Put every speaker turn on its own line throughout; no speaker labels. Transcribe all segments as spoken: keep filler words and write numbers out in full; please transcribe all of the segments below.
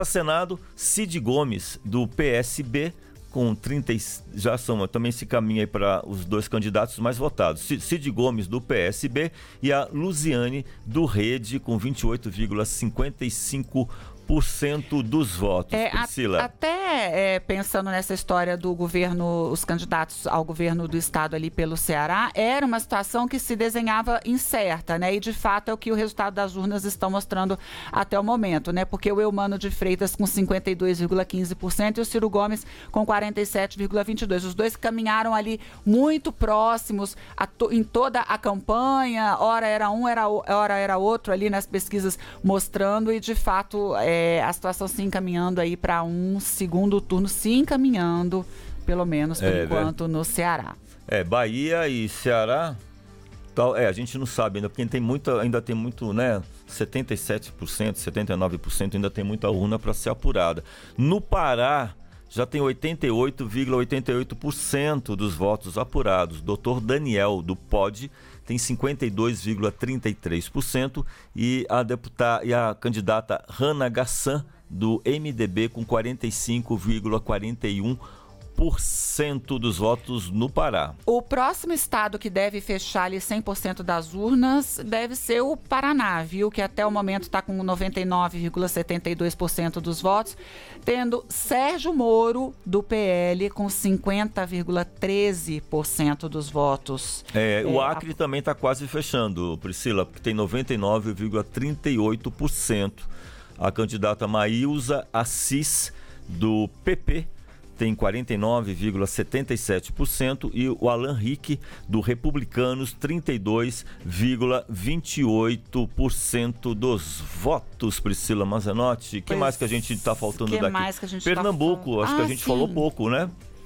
Senado, Cid Gomes, do P S B, com trinta, já são, também se caminha para os dois candidatos mais votados. Cid Gomes, do P S B, e a Luziane, do Rede, com vinte e oito vírgula cinquenta e cinco por cento dos votos.
É,
Priscila.
A, até é, pensando nessa história do governo, os candidatos ao governo do estado ali pelo Ceará, era uma situação que se desenhava incerta, né? E de fato é o que o resultado das urnas estão mostrando até o momento, né? Porque o Eumano de Freitas com cinquenta e dois vírgula quinze por cento e o Ciro Gomes com quarenta e sete vírgula vinte e dois por cento. Os dois caminharam ali muito próximos a to, em toda a campanha, ora era um, era, ora era outro ali nas pesquisas mostrando, e de fato é, a situação se encaminhando aí para um segundo turno, se encaminhando, pelo menos por é, enquanto, no Ceará.
É, Bahia e Ceará, tal, é, a gente não sabe ainda, porque tem muita, ainda tem muito, né, setenta e sete por cento, setenta e nove por cento ainda tem muita urna para ser apurada. No Pará, já tem oitenta e oito vírgula oitenta e oito por cento dos votos apurados. doutor Daniel, do P O D, tem cinquenta e dois vírgula trinta e três por cento e a deputada e a candidata Rana Gassan, do M D B, com quarenta e cinco vírgula quarenta e um por cento dos votos no Pará.
O próximo estado que deve fechar ali cem por cento das urnas deve ser o Paraná, viu? Que até o momento está com noventa e nove vírgula setenta e dois por cento dos votos, tendo Sérgio Moro, do P L, com cinquenta vírgula treze por cento dos votos.
É, o Acre é, a... também está quase fechando, Priscila, porque tem noventa e nove vírgula trinta e oito por cento. A candidata Maílza Assis, do P P, tem quarenta e nove vírgula setenta e sete por cento e o Alan Rick, do Republicanos, trinta e dois vírgula vinte e oito por cento dos votos. Priscila Mazenotti, o que mais que a gente está faltando
que
daqui?
Mais que a gente
Pernambuco,
tá
acho
ah,
que a gente
sim.
falou pouco, né?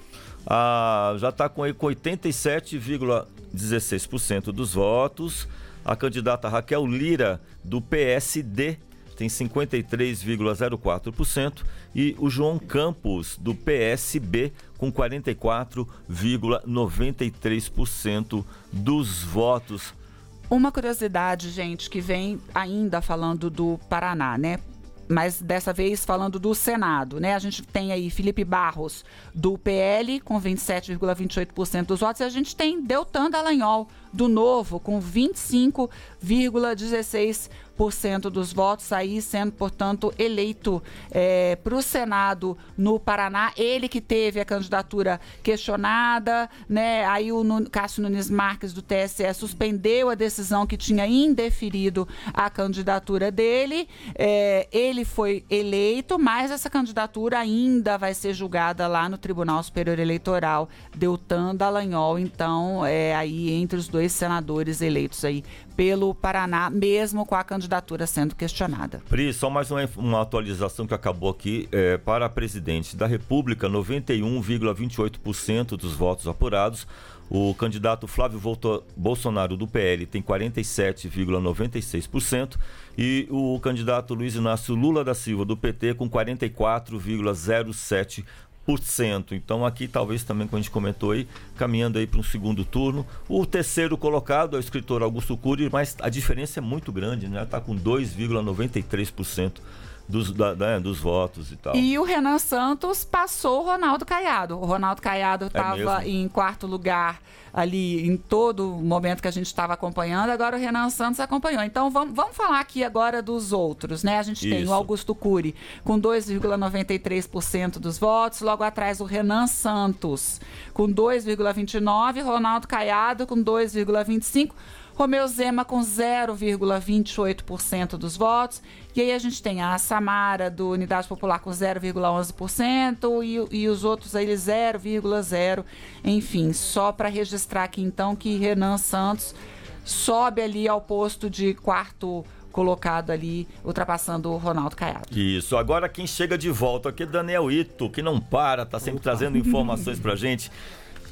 Ah, já está com oitenta e sete vírgula dezesseis por cento dos votos. A candidata Raquel Lira, do P S D, tem cinquenta e três vírgula zero quatro por cento e o João Campos, do P S B, com quarenta e quatro vírgula noventa e três por cento dos votos.
Uma curiosidade, gente, que vem ainda falando do Paraná, né? Mas dessa vez falando do Senado, né? A gente tem aí Felipe Barros, do P L, com vinte e sete vírgula vinte e oito por cento dos votos, e a gente tem Deltan Dallagnol, do Novo, com vinte e cinco vírgula dezesseis por cento dos votos, aí sendo, portanto, eleito é, para o Senado no Paraná. Ele que teve a candidatura questionada, né? Aí o Nun- Cássio Nunes Marques, do T S E, suspendeu a decisão que tinha indeferido a candidatura dele. É, ele foi eleito, mas essa candidatura ainda vai ser julgada lá no Tribunal Superior Eleitoral. Deltan Dallagnol, então, é aí entre os dois senadores eleitos aí pelo Paraná, mesmo com a candidatura sendo questionada.
Pri, só mais uma, uma atualização que acabou aqui. É, para a presidente da República, noventa e um vírgula vinte e oito por cento dos votos apurados. O candidato Flávio Volto, Bolsonaro, do P L, tem quarenta e sete vírgula noventa e seis por cento e o candidato Luiz Inácio Lula da Silva, do P T, com quarenta e quatro vírgula zero sete por cento. Então aqui talvez também, como a gente comentou aí, caminhando aí para um segundo turno. O terceiro colocado é o escritor Augusto Cury, mas a diferença é muito grande, né? Está com dois vírgula noventa e três por cento dos, da, da, dos votos e tal.
E o Renan Santos passou o Ronaldo Caiado. O Ronaldo Caiado estava
é
em quarto lugar ali em todo o momento que a gente estava acompanhando, agora o Renan Santos acompanhou. Então vamos, vamos falar aqui agora dos outros, né? A gente Isso. tem o Augusto Cury com dois vírgula noventa e três por cento dos votos, logo atrás o Renan Santos com dois vírgula vinte e nove por cento, Ronaldo Caiado com dois vírgula vinte e cinco por cento, Romeu Zema com zero vírgula vinte e oito por cento dos votos, e aí a gente tem a Samara, do Unidade Popular, com zero vírgula onze por cento e, e os outros aí zero vírgula zero por cento. Enfim, só para registrar aqui então que Renan Santos sobe ali ao posto de quarto colocado ali, ultrapassando o Ronaldo Caiado.
Isso, agora quem chega de volta aqui é Daniel Ito, que não para, tá sempre Opa. trazendo informações pra gente.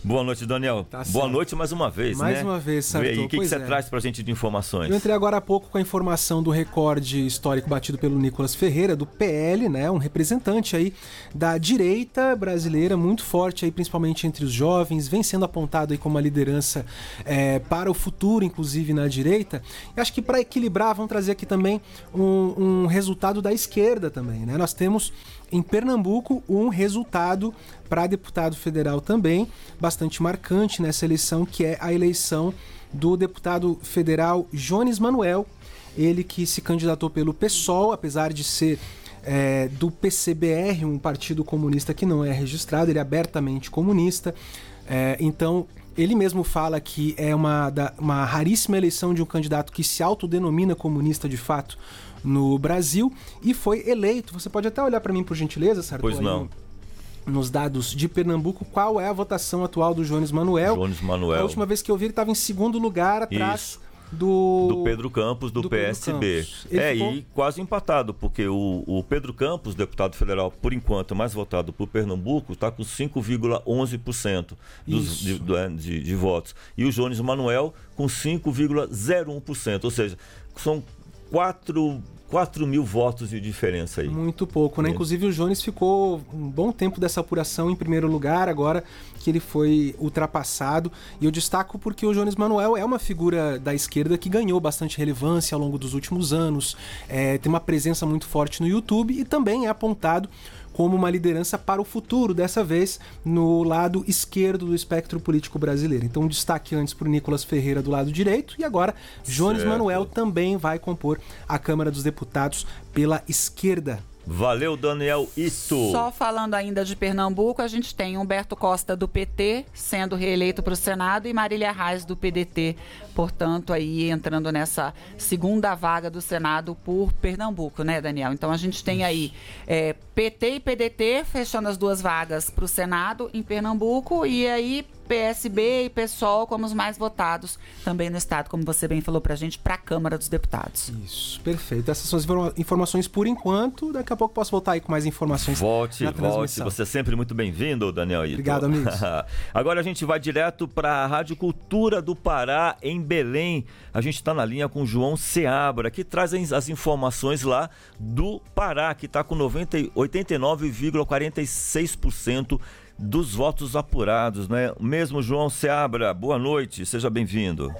Boa noite, Daniel. Tá Boa noite mais uma vez,
mais
né?
Mais uma vez, Sartor.
E aí, o que, que você
é.
traz pra gente de informações?
Eu entrei agora há pouco com a informação do recorde histórico batido pelo Nicolas Ferreira, do P L, né? Um representante aí da direita brasileira, muito forte aí, principalmente entre os jovens, vem sendo apontado aí como uma liderança é, para o futuro, inclusive na direita. E acho que para equilibrar, vamos trazer aqui também um, um resultado da esquerda também, né? Nós temos em Pernambuco um resultado para deputado federal também, bastante marcante nessa eleição, que é a eleição do deputado federal Jones Manuel, ele que se candidatou pelo PSOL, apesar de ser é, do P C B R, um partido comunista que não é registrado, ele é abertamente comunista, é, então ele mesmo fala que é uma, da, uma raríssima eleição de um candidato que se autodenomina comunista de fato no Brasil, e foi eleito. Você pode até olhar para mim, por gentileza, Sartor?
Pois não.
Nos dados de Pernambuco, qual é a votação atual do Jones Manuel?
Jones Manuel.
A última vez que eu vi, ele estava em segundo lugar, atrás do...
do Pedro Campos, do, do P S B. É, ficou... e quase empatado, porque o, o Pedro Campos, deputado federal, por enquanto, mais votado por Pernambuco, está com cinco vírgula onze por cento dos, de, de, de votos. E o Jones Manuel com cinco vírgula zero um por cento, ou seja, são quatro... quatro mil votos de diferença aí.
Muito pouco, né? É. Inclusive o Jones ficou um bom tempo dessa apuração em primeiro lugar, agora que ele foi ultrapassado. E eu destaco porque o Jones Manuel é uma figura da esquerda que ganhou bastante relevância ao longo dos últimos anos, é, tem uma presença muito forte no YouTube e também é apontado como uma liderança para o futuro, dessa vez no lado esquerdo do espectro político brasileiro. Então um destaque antes para o Nicolas Ferreira do lado direito e agora Jones certo. Manuel também vai compor a Câmara dos Deputados pela esquerda.
Valeu, Daniel Ito.
Só falando ainda de Pernambuco, a gente tem Humberto Costa do P T sendo reeleito para o Senado e Marília Reis do P D T, portanto aí entrando nessa segunda vaga do Senado por Pernambuco, né, Daniel? Então a gente tem aí é, P T e P D T fechando as duas vagas para o Senado em Pernambuco e aí P S B e PSOL como os mais votados também no estado, como você bem falou pra gente, para a Câmara dos Deputados.
Isso, perfeito. Essas são as informações por enquanto. Daqui a pouco posso voltar aí com mais informações.
Volte,
na
volte. Você é sempre muito bem-vindo, Daniel Ito.
Obrigado, amigos.
Agora a gente vai direto para a Rádio Cultura do Pará, em Belém. A gente está na linha com o João Seabra, que traz as informações lá do Pará, que está com oitenta e nove vírgula quarenta e seis por cento dos votos apurados, né? Mesmo João Seabra, boa noite, seja bem-vindo.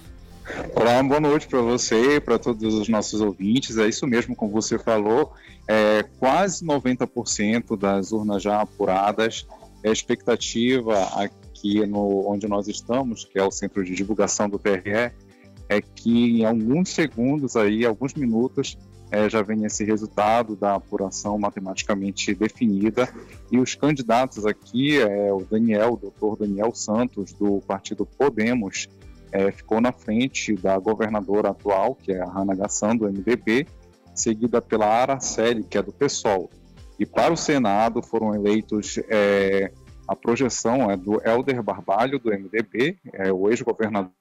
Olá, boa noite para você e para todos os nossos ouvintes. É isso mesmo, como você falou, é, quase noventa por cento das urnas já apuradas. A expectativa aqui no, onde nós estamos, que é o Centro de Divulgação do T R E, é que em alguns segundos, aí, alguns minutos, É, já vem esse resultado da apuração matematicamente definida e os candidatos aqui, é, o Daniel, o doutor Daniel Santos, do partido Podemos, é, ficou na frente da governadora atual, que é a Hannah Gassan, do M D B, seguida pela Araceli, que é do PSOL. E para o Senado foram eleitos, é, a projeção é do Helder Barbalho, do M D B, é, o ex-governador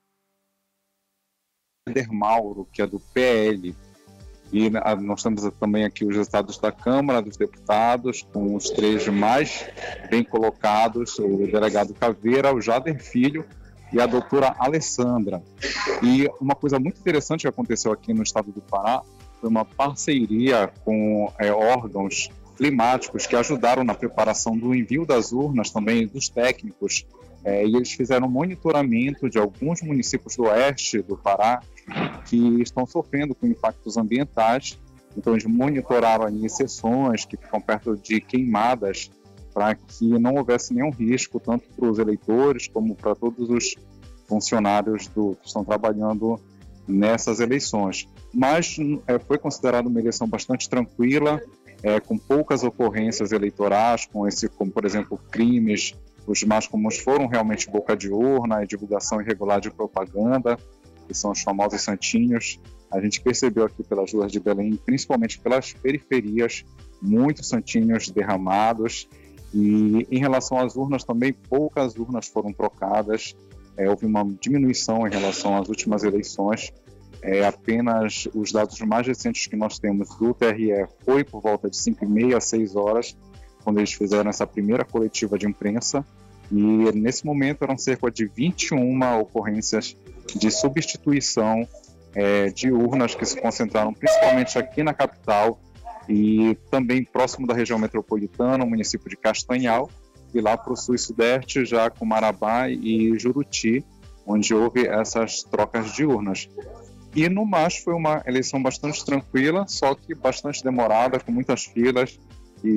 Helder Mauro, que é do P L. E nós temos também aqui os resultados da Câmara dos Deputados, com os três mais bem colocados, o delegado Caveira, o Jader Filho e a doutora Alessandra. E uma coisa muito interessante que aconteceu aqui no estado do Pará foi uma parceria com é, órgãos climáticos que ajudaram na preparação do envio das urnas, também dos técnicos, é, e eles fizeram monitoramento de alguns municípios do oeste do Pará que estão sofrendo com impactos ambientais. Então eles monitoraram ali seções que ficam perto de queimadas para que não houvesse nenhum risco, tanto para os eleitores como para todos os funcionários do, que estão trabalhando nessas eleições. Mas é, foi considerada uma eleição bastante tranquila, é, com poucas ocorrências eleitorais, com esse, como por exemplo crimes. Os mais comuns foram realmente boca de urna e divulgação irregular de propaganda, que são os famosos santinhos. A gente percebeu aqui pelas ruas de Belém, principalmente pelas periferias, muitos santinhos derramados. E em relação às urnas também, poucas urnas foram trocadas. É, houve uma diminuição em relação às últimas eleições. É, apenas os dados mais recentes que nós temos do T R E foi por volta de cinco e meia a seis horas, quando eles fizeram essa primeira coletiva de imprensa. E nesse momento eram cerca de vinte e uma ocorrências de substituição é, de urnas que se concentraram principalmente aqui na capital e também próximo da região metropolitana, o município de Castanhal, e lá para o sul e sudeste, já com Marabá e Juruti, onde houve essas trocas de urnas. E no mais foi uma eleição bastante tranquila, só que bastante demorada, com muitas filas,